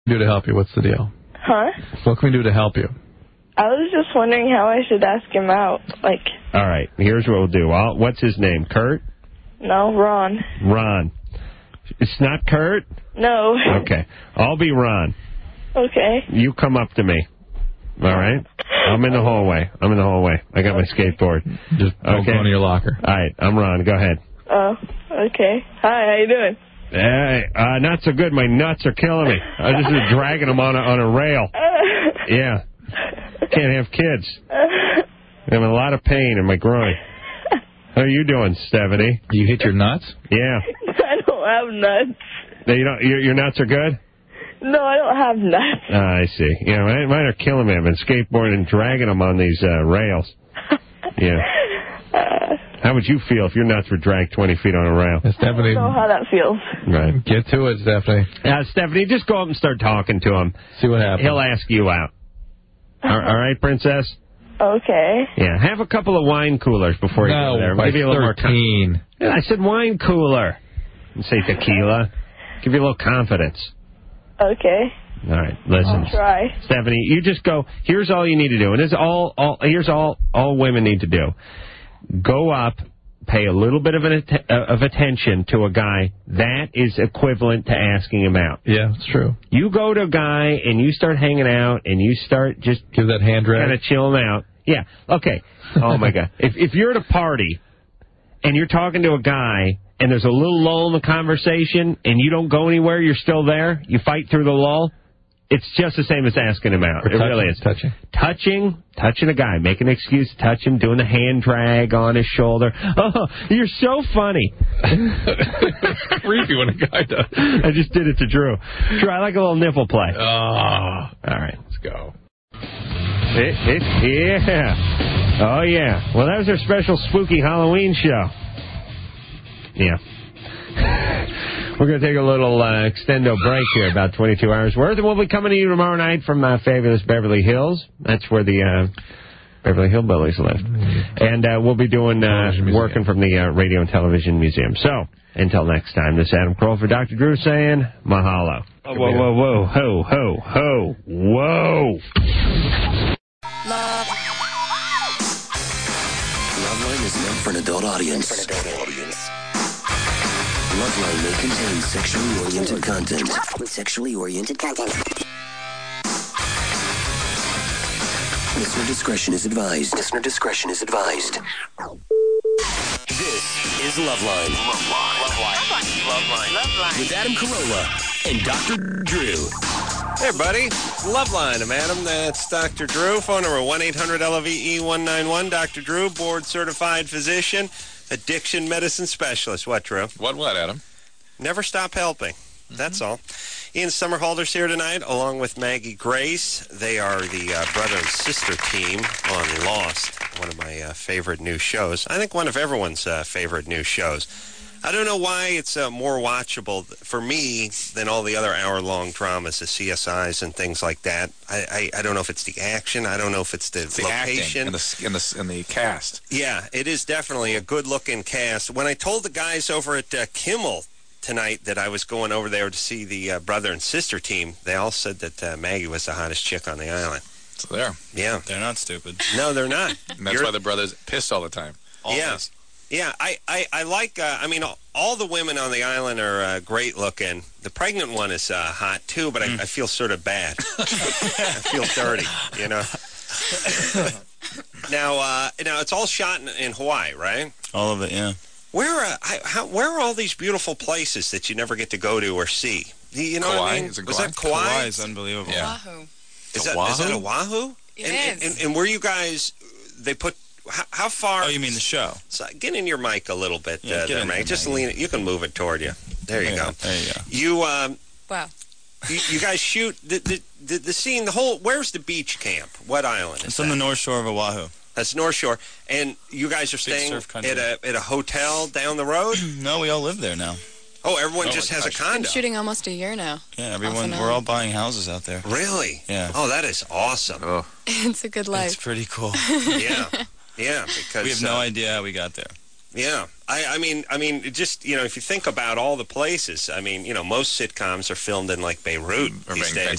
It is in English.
do to help you? What's the deal? Huh? What can we do to help you? I was just wondering how I should ask him out. Like. All right, here's what we'll do. What's his name? Kurt? No, Ron. Ron. It's not Kurt? No. Okay. I'll be Ron. Okay. You come up to me. All right? I'm in the hallway. I got my skateboard. Just don't go into your locker. All right, I'm Ron. Go ahead. Oh, okay. Hi, how you doing? Hey, not so good. My nuts are killing me. I just been dragging them on a rail. Yeah. Can't have kids. I'm in a lot of pain in my groin. How are you doing, Stephanie? You hit your nuts? Yeah. I don't have nuts. Your nuts are good? No, I don't have nuts. I see. Yeah, mine are killing me. I've been skateboarding and dragging them on these rails. Yeah. How would you feel if your nuts were dragged 20 feet on a rail? Stephanie, I don't know how that feels. Right. Get to it, Stephanie. Stephanie, just go up and start talking to him. See what happens. He'll ask you out. All right, Princess? Okay. Yeah, have a couple of wine coolers before you go there. Maybe a little 13. More yeah, I said wine cooler. You say tequila. Give you a little confidence. Okay. All right, listen. I'll try. Stephanie, you just go, here's all you need to do. And here's all women need to do. Go up, pay a little bit of attention to a guy. That is equivalent to asking him out. Yeah, it's true. You go to a guy and you start hanging out and you start just give that hand drag, kind of chilling out. Yeah. Okay. Oh my God. If you're at a party and you're talking to a guy and there's a little lull in the conversation and you don't go anywhere, you're still there. You fight through the lull. It's just the same as asking him out. It really is. Touching a guy, make an excuse to touch him, doing the hand drag on his shoulder. Oh, you're so funny. Creepy when a guy does. I just did it to Drew. Drew, I like a little nipple play. Oh, all right, let's go. Yeah. Oh yeah. Well, that was our special spooky Halloween show. Yeah. We're going to take a little extendo break here, about 22 hours worth, and we'll be coming to you tomorrow night from fabulous Beverly Hills. That's where the Beverly Hillbillies live. And we'll be doing working from the Radio and Television Museum. So, until next time, this is Adam Kroll for Dr. Drew saying mahalo. Oh, whoa, ho, ho, ho, whoa. Loveline is meant for an adult audience. Loveline may contain sexually oriented content. Listener discretion is advised. This is Loveline. Loveline. With Adam Carolla and Dr. Drew. Hey, buddy. Loveline. I'm Adam. That's Dr. Drew. Phone number 1-800-LOVE-191. Dr. Drew, board-certified physician, addiction medicine specialist. What, Drew? What, Adam? Never stop helping. That's all. Ian Somerhalder's here tonight, along with Maggie Grace. They are the brother and sister team on Lost, one of my favorite new shows. I think one of everyone's favorite new shows. I don't know why it's more watchable for me than all the other hour-long dramas, the CSIs and things like that. I don't know if it's the action. I don't know if it's the location. Acting and the cast. Yeah, it is definitely a good-looking cast. When I told the guys over at Kimmel tonight that I was going over there to see the brother and sister team, they all said that Maggie was the hottest chick on the island. So there. Yeah. They're not stupid. No, they're not. And that's why the brother's pissed all the time. Always. Yeah, I like, I mean, all the women on the island are great looking. The pregnant one is hot, too, but I feel sort of bad. I feel dirty, you know. Now, it's all shot in Hawaii, right? All of it, yeah. Where are all these beautiful places that you never get to go to or see? You know Kauai? what I mean? Is it Was Kauai? that Kauai? Kauai is unbelievable. Yeah. Oahu. Is that Oahu? It is. And where you guys, they put, how far? Oh, you mean the show? So get in your mic a little bit Yeah, there, Maggie. Just lean it. You can move it toward you. There you go. There you go. You, Wow. you guys shoot the scene, the whole, where's the beach camp? What island is It's on the North Shore of Oahu. That's North Shore. And you guys are staying surf country. at a hotel down the road? No, we all live there now. Oh, everyone just has a Been condo. shooting almost a year now. Yeah, everyone, we're all buying houses out there. Really? Yeah. Oh, that is awesome. Oh. It's a good life. It's pretty cool. Yeah. Yeah, because We have no idea how we got there. Yeah. I mean, just, you know, if you think about all the places, I mean, you know, most sitcoms are filmed in, like, Beirut Or these days.